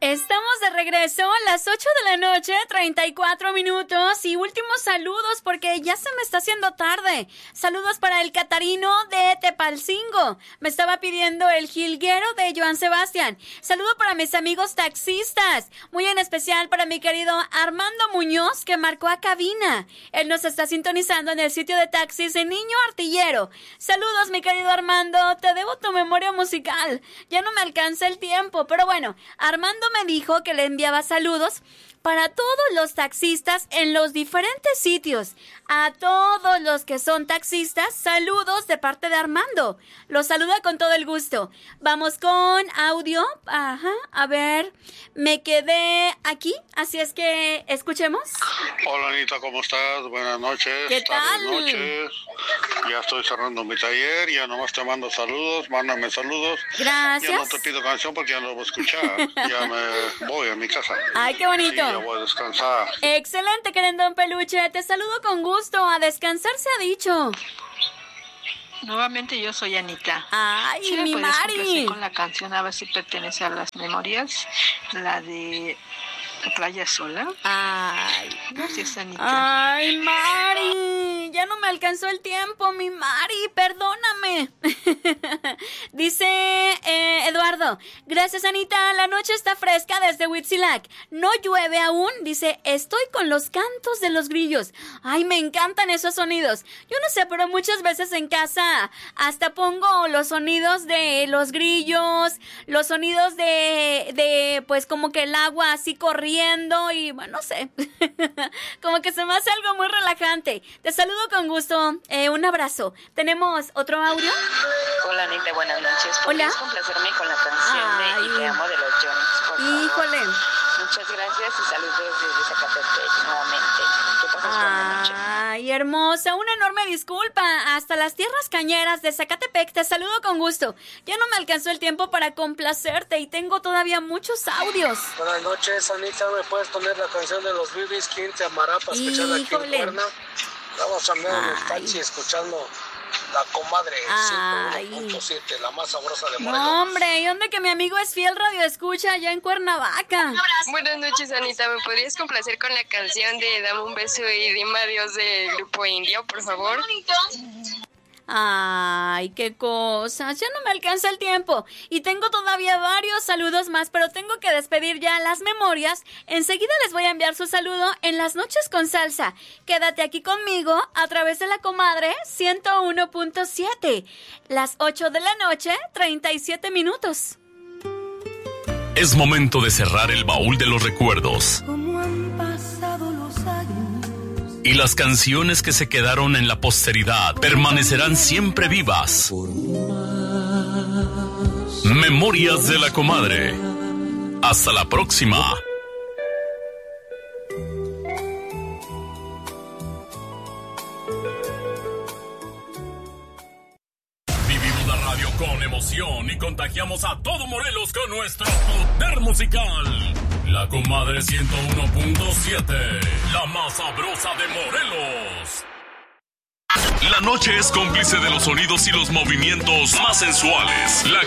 Estamos de regreso a las 8 de la noche, 34 minutos y últimos saludos porque ya se me está haciendo tarde. Saludos para el Catarino de Tepalcingo. Me estaba pidiendo el jilguero de Joan Sebastián. Saludo para mis amigos taxistas. Muy en especial para mi querido Armando Muñoz que marcó a cabina. Él nos está sintonizando en el sitio de taxis de Niño Artillero. Saludos mi querido Armando. Te debo tu memoria musical. Ya no me alcanza el tiempo, pero bueno, Armando me dijo que le enviaba saludos para todos los taxistas en los diferentes sitios. A todos los que son taxistas, saludos de parte de Armando. Los saluda con todo el gusto. Vamos con audio. Ajá, a ver, me quedé aquí, así es que escuchemos. Hola Anita, ¿cómo estás? Buenas noches. ¿Qué tal? Noches. Ya estoy cerrando mi taller, ya nomás te mando saludos, mándame saludos. Gracias. Ya no te pido canción porque ya no voy a escuchar. Ya me voy a mi casa. Ay, qué bonito. Sí, ya voy a descansar. Excelente, querendón peluche. Te saludo con gusto. A descansar se ha dicho. Nuevamente yo soy Anita. Ay, ¿Sí mi me puedes Mari. complacer con la canción a ver si pertenece a las memorias? La de Playa Sola. Ay. Gracias, Anita. Ay, Mari. Ya no me alcanzó el tiempo, mi Mari. Perdóname. Dice Eduardo. Gracias, Anita. La noche está fresca desde Huitzilac. No llueve aún. Dice, estoy con los cantos de los grillos. Ay, me encantan esos sonidos. Yo no sé, pero muchas veces en casa hasta pongo los sonidos de los grillos, los sonidos de pues como que el agua así corriendo y bueno, no sé. Como que se me hace algo muy relajante. Te saludo con gusto. Un abrazo. ¿Tenemos otro audio? Hola Anita, buenas noches. Hola. ¿Podrías complacerme con la canción de Y te amo de los Jones, por favor? Híjole. Muchas gracias y saludos desde Zacatepec nuevamente. Que pases buena noche. Ay, hermosa, una enorme disculpa. Hasta las tierras cañeras de Zacatepec, te saludo con gusto. Ya no me alcanzó el tiempo para complacerte y tengo todavía muchos audios. Buenas noches, Anita, ¿me puedes poner la canción de los Bibis? ¿Quién te amará para escucharla aquí en Cuerna? Vamos a andar en el taxi escuchando La Comadre 101.7, la más sabrosa de Morelos. No, hombre, ¿y dónde que mi amigo es fiel radio escucha allá en Cuernavaca? Buenas noches, Anita. ¿Me podrías complacer con la canción de Dame un beso y dime adiós del Grupo Indio, por favor? Ay, qué cosas, ya no me alcanza el tiempo y tengo todavía varios saludos más, pero tengo que despedir ya las memorias. Enseguida les voy a enviar su saludo en Las Noches con Salsa. Quédate aquí conmigo a través de La Comadre 101.7, las 8 de la noche, 37 minutos. Es momento de cerrar el baúl de los recuerdos. Como han pasado los años. Y las canciones que se quedaron en la posteridad permanecerán siempre vivas. Memorias de La Comadre. Hasta la próxima. Vivimos la radio con emoción y contagiamos a todo Morelos con nuestro poder musical. La Comadre 101.7, la más sabrosa de Morelos. La noche es cómplice de los sonidos y los movimientos más sensuales. La